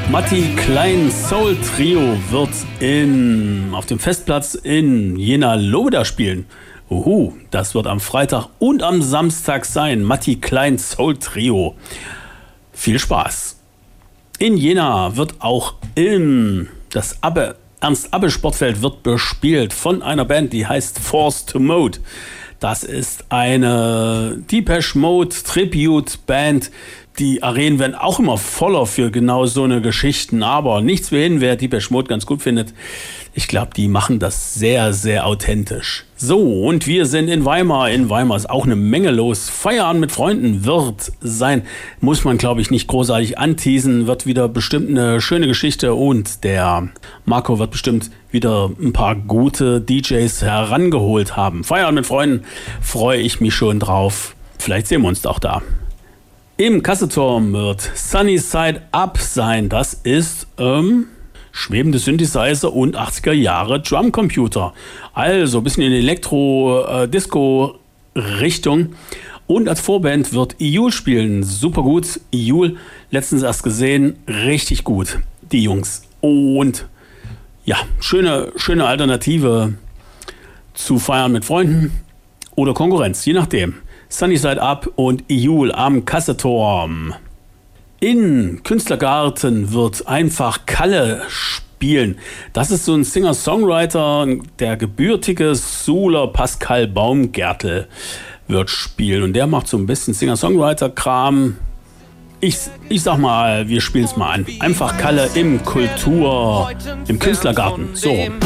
Matti Klein Soul Trio wird auf dem Festplatz in Jena-Lobeda spielen. Das wird am Freitag und am Samstag sein. Matti Klein Soul Trio. Viel Spaß. In Jena wird auch das Ernst-Abbe-Sportfeld wird bespielt von einer Band, die heißt Force to Mode. Das ist eine Depeche Mode Tribute Band. Die Arenen werden auch immer voller für genau so eine Geschichten, aber nichts wie hin, wer Depeche Mode ganz gut findet. Ich glaube, die machen das sehr, sehr authentisch. So, und wir sind in Weimar. In Weimar ist auch eine Menge los. Feierabend mit Freunden wird sein. Muss man, glaube ich, nicht großartig anteasen. Wird wieder bestimmt eine schöne Geschichte. Und der Marco wird bestimmt wieder ein paar gute DJs herangeholt haben. Feierabend mit Freunden, freue ich mich schon drauf. Vielleicht sehen wir uns auch da. Im Kasseturm wird Sunny Side Up sein. Das ist schwebende Synthesizer und 80er Jahre Drumcomputer. Also ein bisschen in Elektro-Disco-Richtung. Und als Vorband wird Iul spielen. Super gut. Iul, letztens erst gesehen. Richtig gut, die Jungs. Und ja, schöne Alternative zu Feiern mit Freunden oder Konkurrenz, je nachdem. Sunny Side Up und Iul am Kasseturm. In Künstlergarten wird einfach Kalle spielen. Das ist so ein Singer-Songwriter, der gebürtige Suler Pascal Baumgärtel wird spielen. Und der macht so ein bisschen Singer-Songwriter-Kram. Ich sag mal, wir spielen es mal an. Einfach Kalle im Künstlergarten. So.